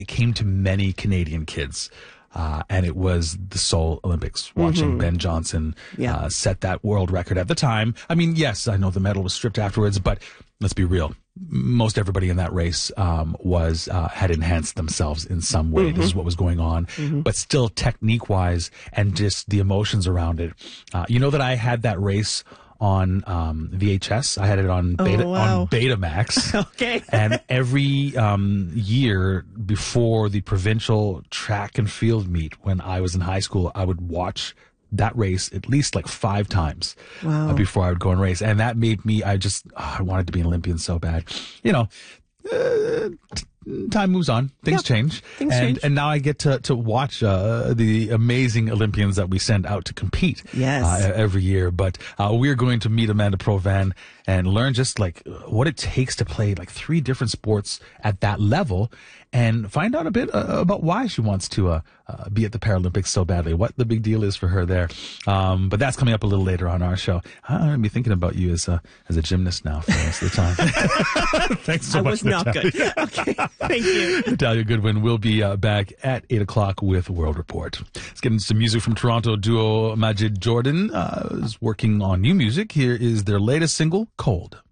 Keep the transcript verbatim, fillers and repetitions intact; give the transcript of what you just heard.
it came to many Canadian kids. Uh, and it was the Seoul Olympics, watching mm-hmm. Ben Johnson yeah. uh, set that world record at the time. I mean, yes, I know the medal was stripped afterwards, but let's be real. Most everybody in that race um, was uh, had enhanced themselves in some way. Mm-hmm. This is what was going on. Mm-hmm. But still, technique-wise and just the emotions around it. Uh, you know that I had that race on um, V H S. I had it on Beta, oh, wow. on Betamax. Okay. And every um, year before the provincial track and field meet, when I was in high school, I would watch that race at least like five times wow. uh, before I would go and race. And that made me, I just, oh, I wanted to be an Olympian so bad. You know, uh, t- time moves on. Things yep. change. Things and, change. And now I get to, to watch uh, the amazing Olympians that we send out to compete yes. uh, every year. But uh, we're going to meet Amanda Provan and learn just like what it takes to play like three different sports at that level and find out a bit uh, about why she wants to uh, uh, be at the Paralympics so badly, what the big deal is for her there. Um, but that's coming up a little later on our show. I'm going to be thinking about you as a, as a gymnast now for the rest of the time. Thanks so I much, was not Natalia. good. Okay, thank you. Natalia Goodwin will be uh, back at eight o'clock with World Report. Let's get into some music from Toronto duo Majid Jordan. Uh, is working on new music. Here is their latest single, Cold.